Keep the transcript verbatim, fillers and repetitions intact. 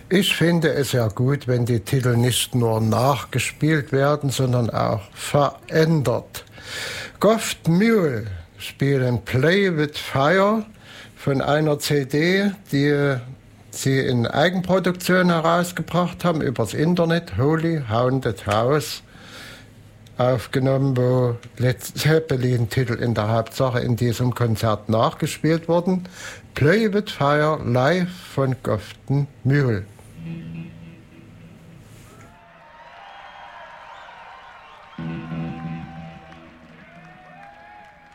Ich finde es ja gut, wenn die Titel nicht nur nachgespielt werden, sondern auch verändert. Goft Mule spielen Play with Fire von einer C D, die sie in Eigenproduktion herausgebracht haben, übers Internet, Holy Haunted House, aufgenommen, wo Led Zeppelin-Titel in der Hauptsache in diesem Konzert nachgespielt wurden. Play with Fire live von Goft Mule.